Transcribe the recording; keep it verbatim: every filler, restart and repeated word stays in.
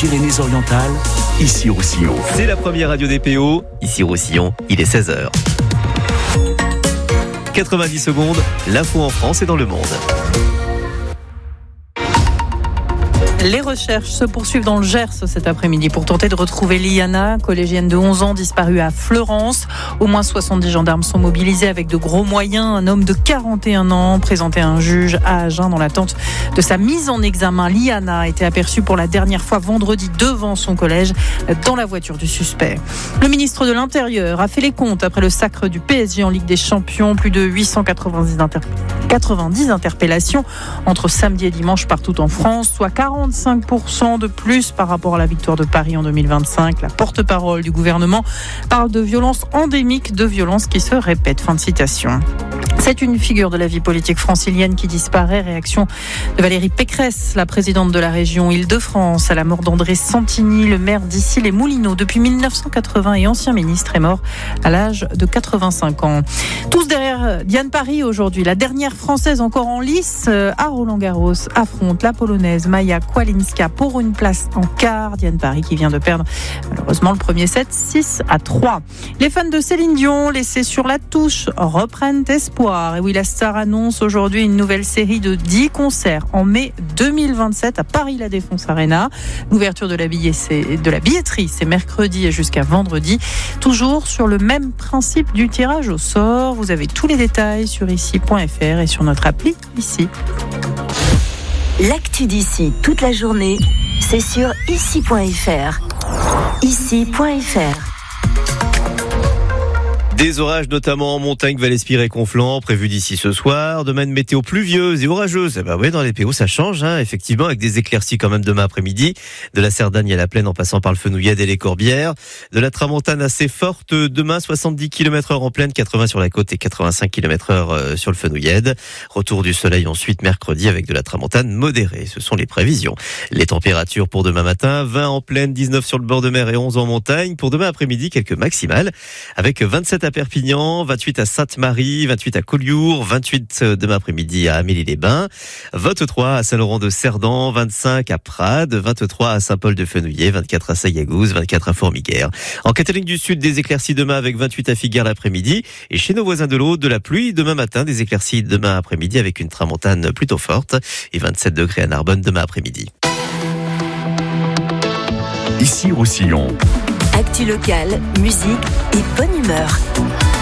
Pyrénées-Orientales, ici Roussillon. C'est la première radio des P O, ici Roussillon, il est seize heures. quatre-vingt-dix secondes, l'info en France et dans le monde. Les recherches se poursuivent dans le Gers cet après-midi pour tenter de retrouver Liana, collégienne de onze ans disparue à Fleurance. Au moins soixante-dix gendarmes sont mobilisés avec de gros moyens. Un homme de quarante et un ans présenté à un juge à Agen dans l'attente de sa mise en examen. Liana a été aperçue pour la dernière fois vendredi devant son collège dans la voiture du suspect. Le ministre de l'Intérieur a fait les comptes après le sacre du P S G en Ligue des Champions. Plus de huit cent quatre-vingt-dix, inter... quatre-vingt-dix interpellations entre samedi et dimanche partout en France, soit quarante-cinq pour cent de plus par rapport à la victoire de Paris en deux mille vingt-cinq. La porte-parole du gouvernement parle de violences endémiques, de violences qui se répètent. Fin de citation. C'est une figure de la vie politique francilienne qui disparaît. Réaction de Valérie Pécresse, la présidente de la région Île-de-France, à la mort d'André Santini, le maire d'Issy-les-Moulineaux depuis mille neuf cent quatre-vingts et ancien ministre, est mort à l'âge de quatre-vingt-cinq ans. Tous derrière Diane Paris aujourd'hui. La dernière française encore en lice à Roland-Garros affronte la polonaise Maja Kłalinska pour une place en quart. Diane Paris qui vient de perdre malheureusement le premier set six à trois. Les fans de Céline Dion laissés sur la touche reprennent espoir. Et oui, la star annonce aujourd'hui une nouvelle série de dix concerts en mai deux mille vingt-sept à Paris La Défense Arena. L'ouverture de la, billet, c'est, de la billetterie, c'est mercredi et jusqu'à vendredi. Toujours sur le même principe du tirage au sort. Vous avez tous les détails sur ici point f r et sur notre appli ici. L'actu d'ici toute la journée, c'est sur ici point f r. ici point f r. Des orages notamment en montagne, Val-Espire et Conflans prévus d'ici ce soir. Demain, une météo pluvieuse et orageuse. Eh ben oui, dans les P O, ça change, hein, effectivement, avec des éclaircies quand même demain après-midi. De la Cerdagne à la Plaine en passant par le Fenouillède et les Corbières. De la tramontane assez forte demain, soixante-dix kilomètres heure en plaine, quatre-vingts sur la côte et quatre-vingt-cinq kilomètres heure sur le Fenouillède. Retour du soleil ensuite mercredi avec de la tramontane modérée. Ce sont les prévisions. Les températures pour demain matin, vingt en plaine, dix-neuf sur le bord de mer et onze en montagne. Pour demain après-midi, quelques maximales avec vingt-sept à Perpignan, vingt-huit à Sainte-Marie, vingt-huit à Collioure, vingt-huit demain après-midi à Amélie-les-Bains, vingt-trois à Saint-Laurent-de-Cerdan, vingt-cinq à Prades, vingt-trois à Saint-Paul-de-Fenouillet, vingt-quatre à Sayagouz, vingt-quatre à Formiguère. En Catalogne du Sud, des éclaircies demain avec vingt-huit à Figueres l'après-midi. Et chez nos voisins de l'Aude, de la pluie demain matin, des éclaircies demain après-midi avec une tramontane plutôt forte et vingt-sept degrés à Narbonne demain après-midi. Ici Roussillon. Actu locale, musique et bonne humeur.